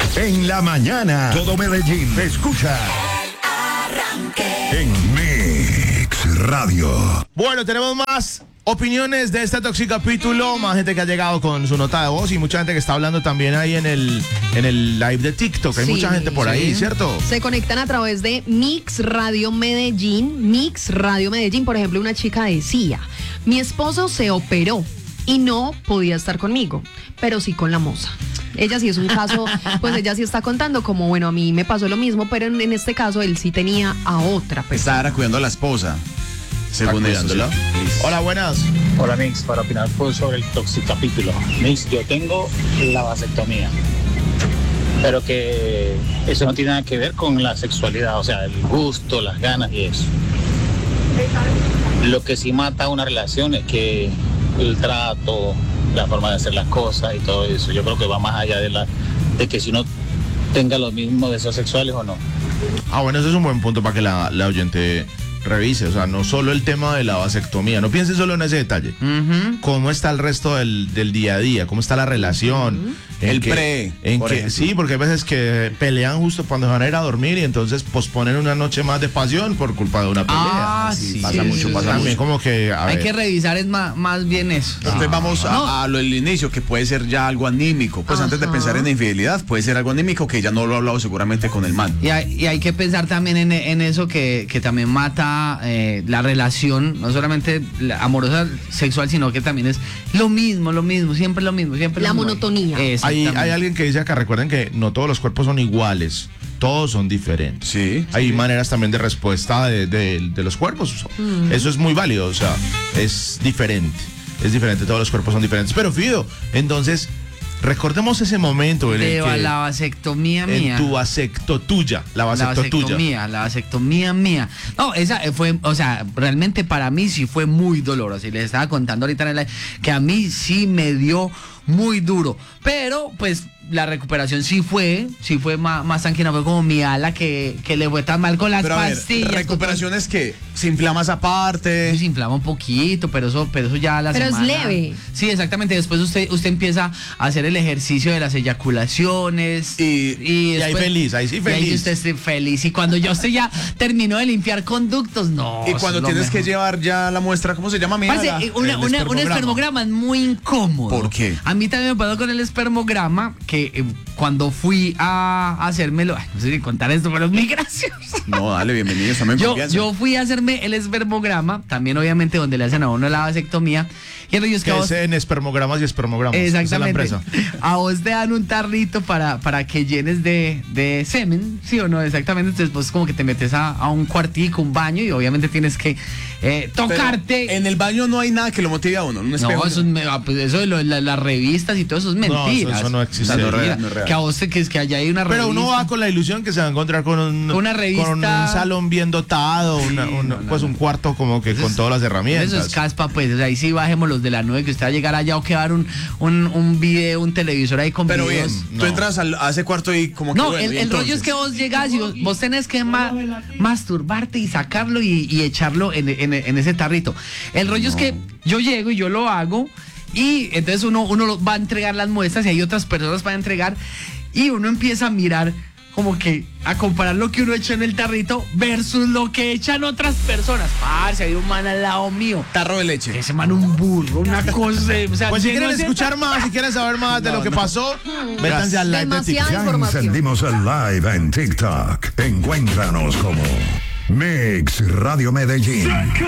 En la mañana, todo Medellín escucha El Arranque en Mix Radio. Bueno, tenemos más opiniones de este Toxicapítulo, más gente que ha llegado con su nota de voz y mucha gente que está hablando también ahí en el live de TikTok. Hay mucha gente por ahí, ¿cierto? Se conectan a través de Mix Radio Medellín. Mix Radio Medellín, por ejemplo, una chica decía: mi esposo se operó y no podía estar conmigo, pero sí con la moza. Ella sí es un caso, pues ella sí está contando como, bueno, a mí me pasó lo mismo, pero en este caso él sí tenía a otra persona. Estaba cuidando a la esposa, según eso. ¿Sí? Hola, buenas. Hola, Mix, para opinar pues, sobre el Toxicapítulo. Mix, yo tengo la vasectomía, pero que eso no tiene nada que ver con la sexualidad, o sea, el gusto, las ganas y eso. Lo que sí mata una relación es que el trato, la forma de hacer las cosas y todo eso. Yo creo que va más allá de que si uno tenga los mismos deseos sexuales o no. Ah, bueno, ese es un buen punto para que la oyente revise. O sea, no solo el tema de la vasectomía, no piense solo en ese detalle. ¿Cómo está el resto del día a día? ¿Cómo está la relación? Sí, porque hay veces que pelean justo cuando van a ir a dormir y entonces posponen una noche más de pasión por culpa de una pelea. Pasa mucho. Como que, hay que revisar es más bien eso. Entonces vamos a lo del inicio, que puede ser ya algo anímico. Pues antes de pensar en la infidelidad, puede ser algo anímico que ya no lo ha hablado seguramente con el man. Y hay que pensar también en eso que también mata la relación, no solamente la amorosa sexual, sino que también es lo mismo, siempre lo mismo. La monotonía. Hay alguien que dice acá, recuerden que no todos los cuerpos son iguales, todos son diferentes. Sí. Hay maneras también de respuesta de los cuerpos. Eso es muy válido, o sea, es diferente, todos los cuerpos son diferentes. Pero Fido, entonces, recordemos ese momento en el que la vasectomía mía. En tu tuya. La vasectomía mía. No, esa fue, o sea, realmente para mí sí fue muy dolorosa. Y les estaba contando ahorita en el live que a mí sí me dio muy duro. Pero, pues, la recuperación sí fue más tranquila. Fue como mi ala que le fue tan mal con las pastillas. Recuperación es que se inflama esa parte. Sí, se inflama un poquito, pero eso ya a la semana. Pero es leve. Sí, exactamente. Después usted empieza a hacer el ejercicio de las eyaculaciones. Y después, ahí sí feliz. Y ahí usted esté feliz. Y cuando ya usted ya terminó de limpiar conductos, no. Y cuando tienes que llevar ya la muestra, ¿cómo se llama? Un espermograma es muy incómodo. ¿Por qué? A mí también me pasó con el espermograma que cuando fui a hacérmelo, no sé si contar esto, pero es muy gracioso. No, dale, bienvenidos también. Yo fui a hacerme el espermograma, también obviamente donde le hacen a uno la vasectomía. Y el rollo es que en espermogramas y espermogramas. Exactamente. Esa es la empresa. A vos te dan un tarrito para que llenes de semen, ¿sí o no? Exactamente. Entonces vos como que te metes a un cuartico, un baño, y obviamente tienes que tocarte. Pero en el baño no hay nada que lo motive a uno. No, eso de las revistas y todo eso es mentira. No, eso no existe. No es real. Que a vos que allá hay una revista. Pero uno va con la ilusión que se va a encontrar con una revista, con un salón bien dotado, un cuarto como que con todas las herramientas. Eso es caspa, pues. O sea, ahí sí bajemos los de la nube, que usted va a llegar allá o que va a dar un video, un televisor ahí con pero videos. Bien, tú entras a ese cuarto y como que no, el rollo es que vos llegas y vos tenés que masturbarte y sacarlo y echarlo en ese tarrito. El rollo es que yo llego y yo lo hago. Y entonces uno va a entregar las muestras y hay otras personas para entregar y uno empieza a mirar como que a comparar lo que uno echa en el tarrito versus lo que echan otras personas. Parce, hay un man al lado mío. Tarro de leche. Ese man un burro, una cosa. O sea, pues si quieren escuchar más, si quieren saber más de lo que pasó, métanse al live de TikTok. Ya encendimos el live en TikTok. Encuéntranos como Mix Radio Medellín.